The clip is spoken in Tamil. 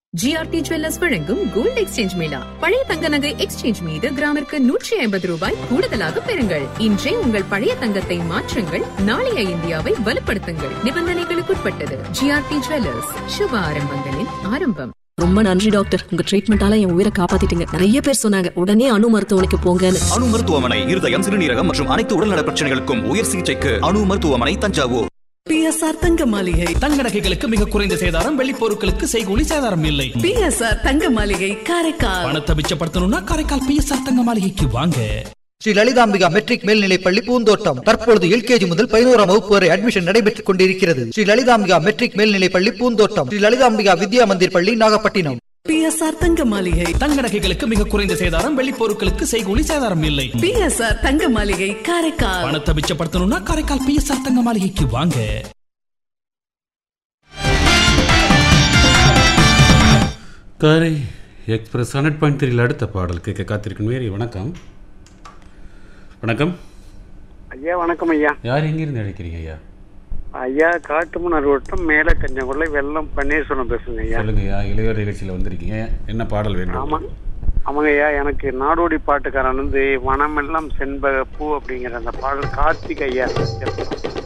ஜிஆர்டி ஜுவல்லர்ஸ் வழங்கும் கோல்ட் எக்ஸ்சேஞ்ச் மேளா. பழைய தங்க நகை எக்ஸ்சேஞ்ச் மீது கிராமிற்கு 150 ரூபாய் கூடுதலாக பெறுங்கள். இன்றே உங்கள் பழைய தங்கத்தை மாற்றுங்கள். நாளைய இந்தியாவை வலுப்படுத்துங்கள். நிபந்தனைகளுக்குட்பட்டது. ஜிஆர்டி ஜுவல்லர்ஸ், சுப ஆரம்பங்களின் ஆரம்பம். ரொம்ப நன்றி டாக்டர், உங்க ட்ரீட்மெண்டால என் உயிரை காப்பாத்திட்டீங்க. நிறைய பேர் சொன்னாங்க உடனே அணு மருத்துவமனைக்கு போங்கன்னு. அணு மருத்துவமனை இருதயம், சிறுநீரகம் மற்றும் அனைத்து உடல்நல பிரச்சனைகளுக்கும் உயர் சிகிச்சைக்கு அணு மருத்துவமனை, தஞ்சாவூர். பிஎஸ்ஆர் தங்க மாளிகை. தங்க நகைகளுக்கு மிக குறைந்த சேதாரம், வெள்ளி பொருட்களுக்கு செய்கூலி சேதாரம் இல்லை. பிஎஸ்ஆர் தங்க மாளிகை, காரைக்கால். பணத்தை மிச்சப்படுத்தணும்னா காரைக்கால் பிஎஸ்ஆர் தங்க மாளிகைக்கு வாங்க. ஸ்ரீ லலிதாம்பிகா மெட்ரிக் மேல்நிலைப்பள்ளி பூந்தோட்டம். தற்பொழுது எல்கேஜி முதல் 11ஆம் வகுப்பு வரை அட்மிஷன் நடைபெற்றுக் கொண்டிருக்கிறது. ஸ்ரீ லலிதாம்பிகா மெட்ரிக் மேல்நிலைப்பள்ளி பூந்தோட்டம். ஸ்ரீ லலிதாம்பிகா வித்யா மந்திர் பள்ளி, நாகப்பட்டினம். பிஎஸ்ஆர் தங்க மாளிகை. தங்க நகைகளுக்கு மிக குறைந்த சேதாரம், வெள்ளி பொருட்களுக்கு செய்கூலி சேதாரம் இல்லை. பிஎஸ்ஆர் தங்க மாளிகை, காரைக்கால். பணத்தை மிச்சப்படுத்தணும்னா காரைக்கால் பிஎஸ்ஆர் தங்க மாளிகைக்கு வாங்க. காரை எக்ஸ்பிரஸ் 100.3 அடுத்த பாடல் கேட்க காத்திருக்கும் வேறு. வணக்கம். வணக்கம் ஐயா. வணக்கம் ஐயா. யார் எங்கிருந்து அழைக்கிறீங்க ஐயா? ஐயா, காட்டுமன்னார் வட்டம் மேல கஞ்சங்குள்ள வெள்ளம் பன்னீர்செல்வம் பேசுங்க ஐயா. சொல்லுங்க ஐயா, இளையோர் நிகழ்ச்சியில் வந்திருக்கீங்க, என்ன பாடல் வேண்டும்? ஆமாங்க ஐயா, எனக்கு நாடோடி பாட்டுக்காரன் வந்து வனமெல்லாம் செண்பக பூ அப்படிங்கிற அந்த பாடல் கார்த்திக் ஐயா